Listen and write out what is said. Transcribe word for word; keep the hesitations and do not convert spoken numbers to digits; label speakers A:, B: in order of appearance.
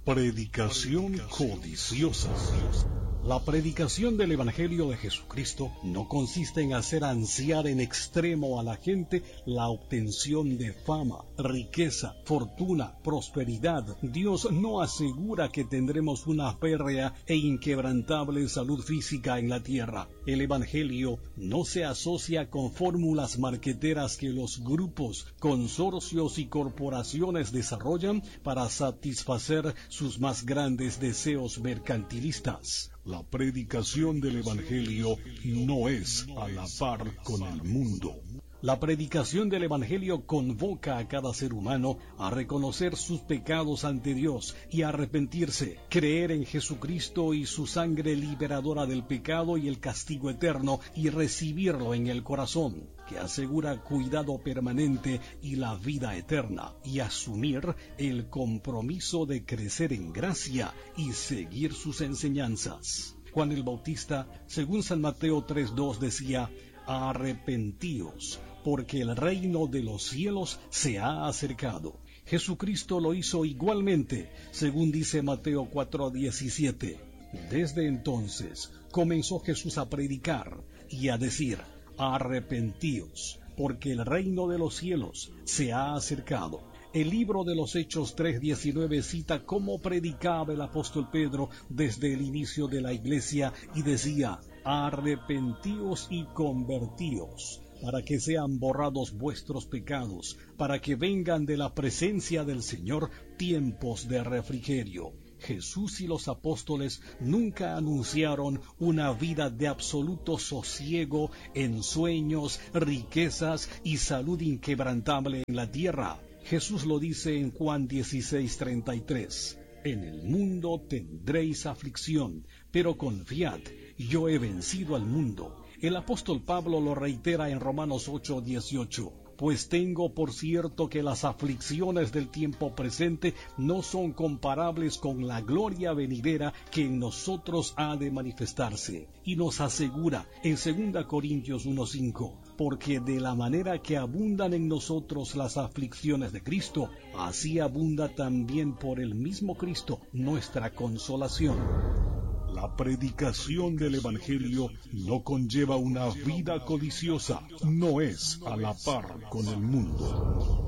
A: Predicación codiciosa. La predicación del Evangelio de Jesucristo no consiste en hacer ansiar en extremo a la gente la obtención de fama, riqueza, fortuna, prosperidad. Dios no asegura que tendremos una férrea e inquebrantable salud física en la tierra. El Evangelio no se asocia con fórmulas marqueteras que los grupos, consorcios y corporaciones desarrollan para satisfacer sus más grandes deseos mercantilistas. La predicación del Evangelio no es a la par con el mundo. La predicación del Evangelio convoca a cada ser humano a reconocer sus pecados ante Dios y a arrepentirse, creer en Jesucristo y su sangre liberadora del pecado y el castigo eterno y recibirlo en el corazón, que asegura cuidado permanente y la vida eterna, y asumir el compromiso de crecer en gracia y seguir sus enseñanzas. Juan el Bautista, según San Mateo tres dos, decía: arrepentíos, porque el reino de los cielos se ha acercado. Jesucristo lo hizo igualmente, según dice Mateo cuatro diecisiete. Desde entonces comenzó Jesús a predicar y a decir: arrepentíos, porque el reino de los cielos se ha acercado. El libro de los Hechos tres diecinueve cita cómo predicaba el apóstol Pedro desde el inicio de la iglesia y decía: arrepentíos y convertíos, para que sean borrados vuestros pecados, para que vengan de la presencia del Señor tiempos de refrigerio. Jesús y los apóstoles nunca anunciaron una vida de absoluto sosiego, ensueños, riquezas y salud inquebrantable en la tierra. Jesús lo dice en Juan dieciséis treinta y tres. En el mundo tendréis aflicción, pero confiad, yo he vencido al mundo. El apóstol Pablo lo reitera en Romanos ocho dieciocho. Pues tengo por cierto que las aflicciones del tiempo presente no son comparables con la gloria venidera que en nosotros ha de manifestarse. Y nos asegura en segunda Corintios uno cinco, porque de la manera que abundan en nosotros las aflicciones de Cristo, así abunda también por el mismo Cristo nuestra consolación. La predicación del Evangelio no conlleva una vida codiciosa, no es a la par con el mundo.